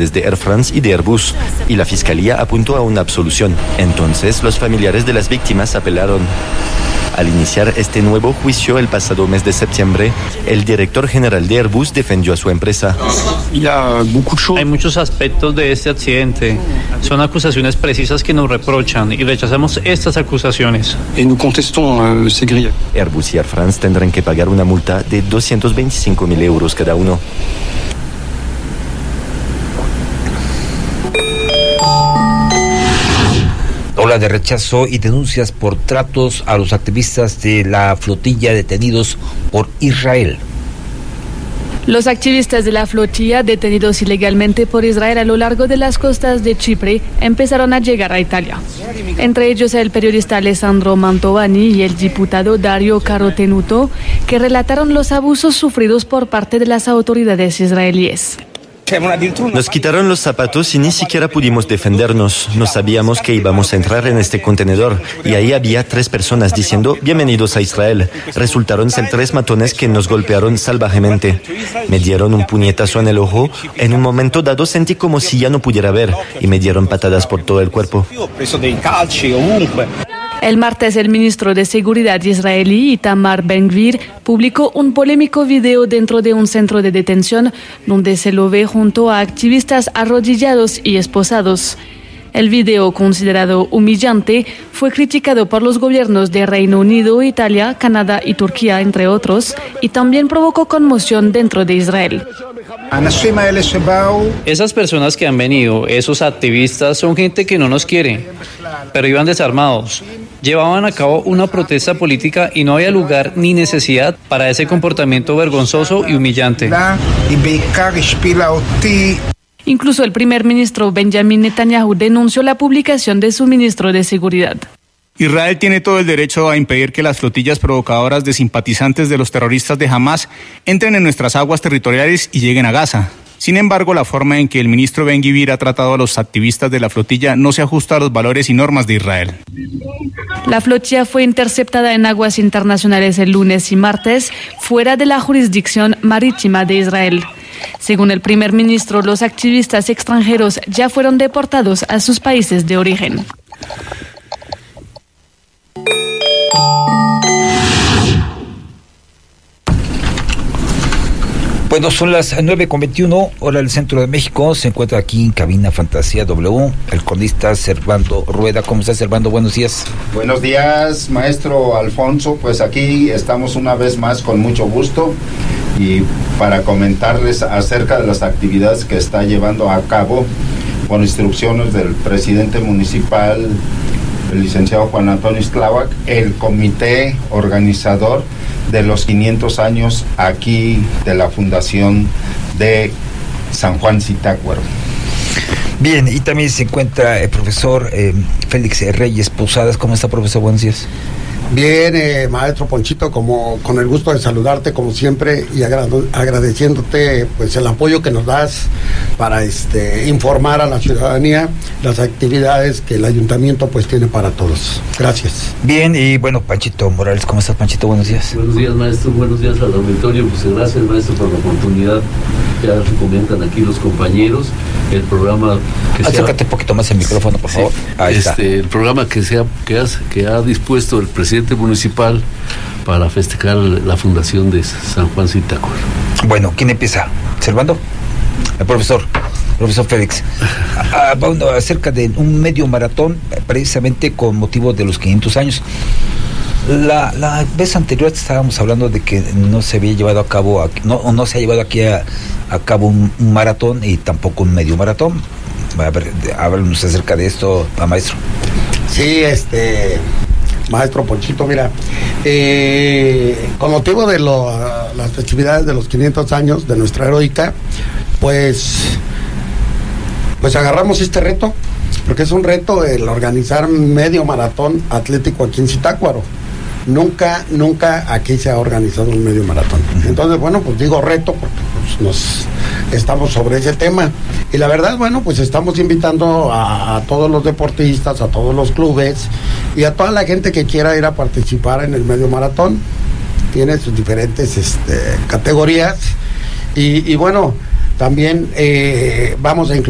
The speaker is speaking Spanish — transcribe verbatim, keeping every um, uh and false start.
autoridades de Air France y de Airbus, y la Fiscalía apuntó a una absolución. Entonces, los familiares de las víctimas apelaron. Al iniciar este nuevo juicio el pasado mes de septiembre, el director general de Airbus defendió a su empresa. Hay muchos aspectos de este accidente. Son acusaciones precisas que nos reprochan y rechazamos estas acusaciones. Airbus y Air France tendrán que pagar una multa de doscientos veinticinco mil euros cada uno. Ola de rechazo y denuncias por tratos a los activistas de la flotilla detenidos por Israel. Los activistas de la flotilla detenidos ilegalmente por Israel a lo largo de las costas de Chipre empezaron a llegar a Italia. Entre ellos el periodista Alessandro Mantovani y el diputado Dario Carotenuto, que relataron los abusos sufridos por parte de las autoridades israelíes. Nos quitaron los zapatos y ni siquiera pudimos defendernos. No sabíamos que íbamos a entrar en este contenedor y ahí había tres personas diciendo bienvenidos a Israel. Resultaron ser tres matones que nos golpearon salvajemente. Me dieron un puñetazo en el ojo. En un momento dado sentí como si ya no pudiera ver y me dieron patadas por todo el cuerpo. El martes, el ministro de Seguridad israelí, Itamar Ben-Gvir, publicó un polémico video dentro de un centro de detención donde se lo ve junto a activistas arrodillados y esposados. El video, considerado humillante, fue criticado por los gobiernos de Reino Unido, Italia, Canadá y Turquía, entre otros, y también provocó conmoción dentro de Israel. Esas personas que han venido, esos activistas, son gente que no nos quiere, pero iban desarmados. Llevaban a cabo una protesta política y no había lugar ni necesidad para ese comportamiento vergonzoso y humillante. Incluso el primer ministro Benjamin Netanyahu denunció la publicación de su ministro de Seguridad. Israel tiene todo el derecho a impedir que las flotillas provocadoras de simpatizantes de los terroristas de Hamás entren en nuestras aguas territoriales y lleguen a Gaza. Sin embargo, la forma en que el ministro Ben-Gvir ha tratado a los activistas de la flotilla no se ajusta a los valores y normas de Israel. La flotilla fue interceptada en aguas internacionales el lunes y martes, fuera de la jurisdicción marítima de Israel. Según el primer ministro, los activistas extranjeros ya fueron deportados a sus países de origen. Bueno, son las nueve con veintiuno, hora del centro de México. Se encuentra aquí en Cabina Fantasía W el cronista Servando Rueda. ¿Cómo estás, Servando? Buenos días. Buenos días, maestro Alfonso. Pues aquí estamos una vez más con mucho gusto y para comentarles acerca de las actividades que está llevando a cabo por instrucciones del presidente municipal, el licenciado Juan Antonio Istláhuac, el comité organizador de los quinientos años aquí de la fundación de San Juan Zitácuaro. Bien, y también se encuentra el profesor eh, Félix Reyes Posadas. ¿Cómo está, profesor? Buenos días. Bien, eh, maestro Ponchito, como con el gusto de saludarte como siempre y agrade- agradeciéndote pues el apoyo que nos das para este informar a la ciudadanía las actividades que el ayuntamiento pues tiene para todos. Gracias. Bien, y bueno, Panchito Morales, ¿cómo estás, Panchito? Buenos días. Buenos días, maestro, buenos días al auditorio. Pues gracias, maestro, por la oportunidad. Ya comentan aquí los compañeros, el programa que Acércate sea, un poquito más el micrófono, por favor. Sí, Ahí este, está. El programa que, sea, que, has, que ha dispuesto el presidente municipal para festejar la fundación de San Juan Zitácuaro. Bueno, ¿quién empieza? ¿Servando? El profesor, profesor Félix. Ah, bueno, acerca de un medio maratón, precisamente con motivo de los quinientos años. La, la vez anterior estábamos hablando de que no se había llevado a cabo, aquí, no, no se ha llevado aquí a, a cabo un, un maratón y tampoco un medio maratón. A ver, háblanos acerca de esto, maestro. Sí, este... Maestro Ponchito, mira, eh, con motivo de lo, las festividades de los quinientos años de nuestra heroica, pues, pues agarramos este reto, porque es un reto el organizar medio maratón atlético aquí en Zitácuaro. Nunca, nunca aquí se ha organizado un medio maratón. Entonces, bueno, pues digo reto porque pues, nos estamos sobre ese tema. Y la verdad, bueno, pues estamos invitando a, a todos los deportistas, a todos los clubes y a toda la gente que quiera ir a participar en el medio maratón. Tiene sus diferentes este, categorías. Y, y bueno, también eh, vamos a incluir